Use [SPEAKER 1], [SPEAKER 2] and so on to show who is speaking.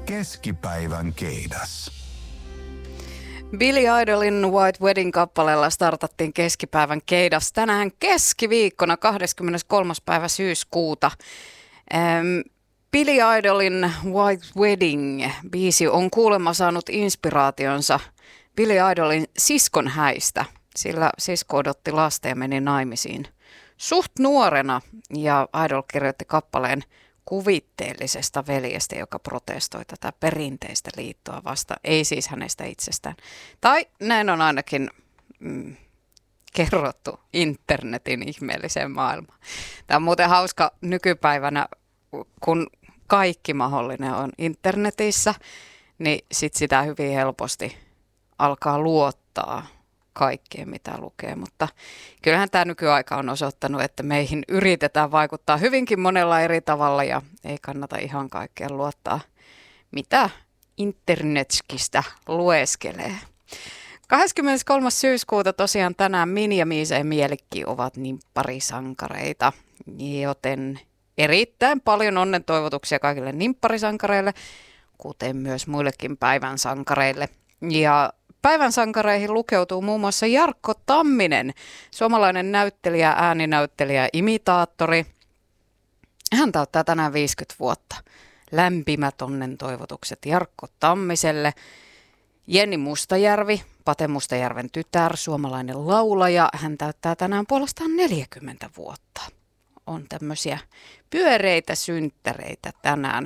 [SPEAKER 1] Keskipäivän keidas.
[SPEAKER 2] Billy Idolin White Wedding-kappaleella startattiin keskipäivän keidas tänään keskiviikkona 23. päivä syyskuuta. Billy Idolin White Wedding-biisi on kuulemma saanut inspiraationsa Billy Idolin siskon häistä, sillä sisko odotti lasta ja meni naimisiin suht nuorena, ja Idol kirjoitti kappaleen kuvitteellisesta veljestä, joka protestoi tätä perinteistä liittoa vastaan, ei siis hänestä itsestään. Tai näin on ainakin kerrottu internetin ihmeelliseen maailmaan. Tämä on muuten hauska nykypäivänä, kun kaikki mahdollinen on internetissä, niin sitä hyvin helposti alkaa luottaa kaikkeen, mitä lukee, mutta kyllähän tämä nykyaika on osoittanut, että meihin yritetään vaikuttaa hyvinkin monella eri tavalla ja ei kannata ihan kaikkeen luottaa, mitä internetskistä lueskelee. 23. syyskuuta tosiaan tänään Minja, Miisa ja Mielikki ovat nimpparisankareita, joten erittäin paljon onnentoivotuksia kaikille nimpparisankareille, kuten myös muillekin päivän sankareille. Ja päivän sankareihin lukeutuu muun muassa Jarkko Tamminen, suomalainen näyttelijä, ääninäyttelijä, imitaattori. Hän täyttää tänään 50 vuotta. Lämpimät onnentoivotukset Jarkko Tammiselle. Jenni Mustajärvi, Pate Mustajärven tytär, suomalainen laulaja. Hän täyttää tänään puolestaan 40 vuotta. On tämmöisiä pyöreitä synttäreitä tänään.